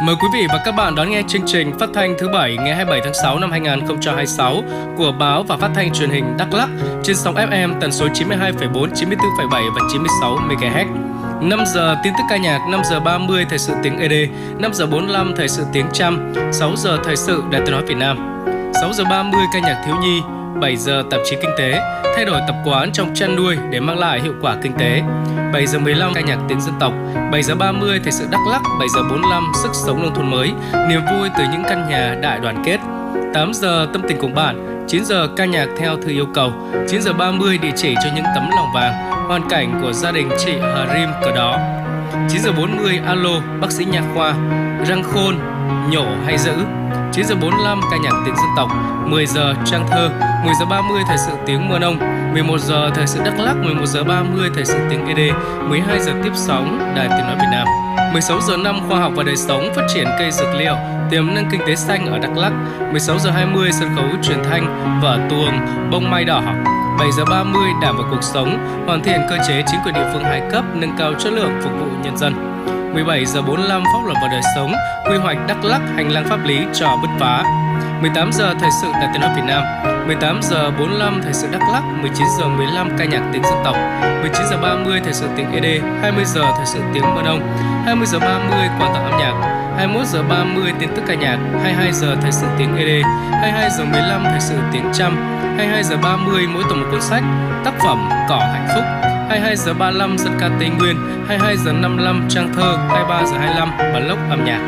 Mời quý vị và các bạn đón nghe chương trình phát thanh thứ Bảy ngày 27 tháng 6 năm 2026 của báo và phát thanh truyền hình Đắk Lắk trên sóng FM tần số 92,4, 94,7 và 96 MHz. 5 giờ tin tức ca nhạc, 5 giờ 30 thời sự tiếng ED, 5 giờ 45 thời sự tiếng Chăm, 6 giờ thời sự Đài Tiếng nói Việt Nam, 6 giờ 30 ca nhạc thiếu nhi, 7 giờ tạp chí kinh tế, thay đổi tập quán trong chăn nuôi để mang lại hiệu quả kinh tế. 7 giờ 15 ca nhạc tiếng dân tộc, 7 giờ 30 thời sự Đắk Lắk, 7 giờ 45 sức sống nông thôn mới, niềm vui từ những căn nhà đại đoàn kết. 8 giờ tâm tình cùng bạn, 9 giờ ca nhạc theo thư yêu cầu, 9 giờ 30 địa chỉ cho những tấm lòng vàng, hoàn cảnh của gia đình chị Hà Rim cờ đó. 9 giờ 40 alo bác sĩ nha khoa, răng khôn, nhổ hay giữ. 9 giờ 45 ca nhạc tiếng dân tộc, 10 giờ trang thơ, 10 giờ 30 thời sự tiếng Mơ Nông, 11 giờ thời sự Đắk Lắk, 11 giờ 30 thời sự tiếng ED, 12 giờ tiếp sóng Đài Tiếng nói Việt Nam. 16 giờ 5 khoa học và đời sống phát triển cây dược liệu, tiềm năng kinh tế xanh ở Đắk Lắk. 16 giờ 20 sân khấu truyền thanh, vở tuồng Bông Mai Đỏ. 7 giờ 30 Đảng và cuộc sống, hoàn thiện cơ chế chính quyền địa phương 2 cấp, nâng cao chất lượng phục vụ nhân dân. 17 giờ 45 pháp luật và đời sống, quy hoạch Đắk Lắk, hành lang pháp lý cho bứt phá. 18 giờ thời sự Đài Tiếng nói Việt Nam, 18 giờ 45 thời sự Đắk Lắk, 19 giờ 15 ca nhạc tiếng dân tộc, 19 giờ 30 thời sự tiếng ED, 20 giờ thời sự tiếng Mơ Nông, 20 giờ 30 quà tặng âm nhạc, 21 giờ 30 tin tức ca nhạc, 22 giờ thời sự tiếng ED, 22 giờ 15 thời sự tiếng Chăm, 22 giờ 30 mỗi tuần một cuốn sách, tác phẩm Cỏ hạnh phúc, 22 giờ 35 dân ca Tây Nguyên, 22 giờ 55 trang thơ, 23 giờ 25 vlog âm nhạc.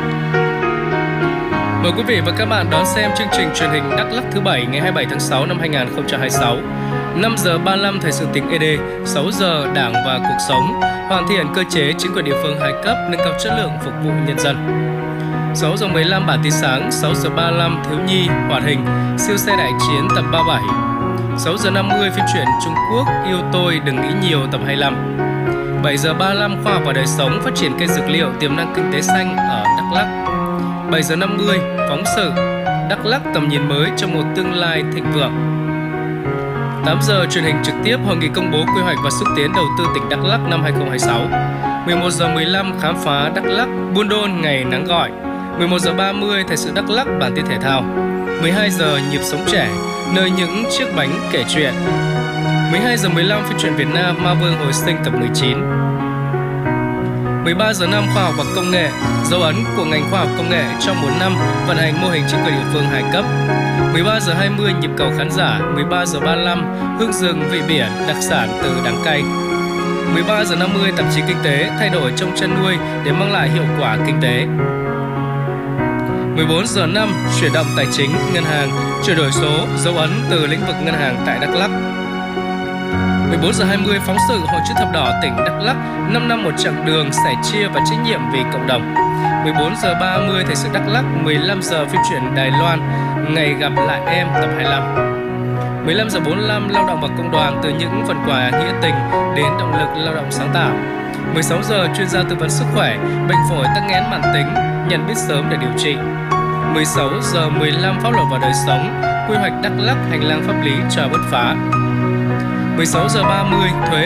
Mời quý vị và các bạn đón xem chương trình truyền hình Đắk Lắk thứ Bảy ngày 27 tháng 6 năm 2026. 5 giờ 35 thời sự tiếng ED, 6 giờ Đảng và cuộc sống, hoàn thiện cơ chế chính quyền địa phương 2 cấp, nâng cao chất lượng phục vụ nhân dân. 6 giờ 15 bản tin sáng, 6 giờ 35 thiếu nhi hoạt hình, siêu xe đại chiến tập 37. 6 giờ 50 phim truyện Trung Quốc Yêu tôi đừng nghĩ nhiều tập 25. 7 giờ 35 khoa học và đời sống phát triển cây dược liệu tiềm năng kinh tế xanh ở Đắk Lắk. 7 giờ 50 phóng sự Đắk Lắk tầm nhìn mới cho một tương lai thịnh vượng. 8 giờ truyền hình trực tiếp hội nghị công bố quy hoạch và xúc tiến đầu tư tỉnh Đắk Lắk năm 2026. 11 giờ 15 khám phá Đắk Lắk, Buôn Đôn ngày nắng gọi. 11 giờ 30 thời sự Đắk Lắk bản tin thể thao. 12 giờ nhịp sống trẻ, nơi những chiếc bánh kể chuyện. 12 giờ 15 phim truyện Việt Nam Ma Vương hồi sinh tập 19. 13 giờ 5 khoa học và công nghệ, dấu ấn của ngành khoa học công nghệ trong 4 năm vận hành mô hình chính quyền địa phương 2 cấp. 13 giờ 20 nhịp cầu khán giả, 13 giờ 35 hương rừng vị biển đặc sản từ đắng cay. 13 giờ 50 tạp chí kinh tế thay đổi trong chăn nuôi để mang lại hiệu quả kinh tế. 14 giờ 5 chuyển động tài chính ngân hàng, chuyển đổi số, dấu ấn từ lĩnh vực ngân hàng tại Đắk Lắk. 14 giờ 20 phóng sự Hội chữ thập đỏ tỉnh Đắk Lắk 5 năm một chặng đường sẻ chia và trách nhiệm vì cộng đồng. 14 giờ 30 thời sự Đắk Lắk, 15 giờ phim truyện Đài Loan ngày gặp lại em tập 25. 15 giờ 45 lao động và công đoàn từ những phần quà nghĩa tình đến động lực lao động sáng tạo. 16 giờ chuyên gia tư vấn sức khỏe, bệnh phổi tắc nghẽn mãn tính, nhận biết sớm để điều trị. 16 giờ 15 pháp luật và đời sống, quy hoạch Đắk Lắk hành lang pháp lý cho bứt phá. 16 giờ 30 thuế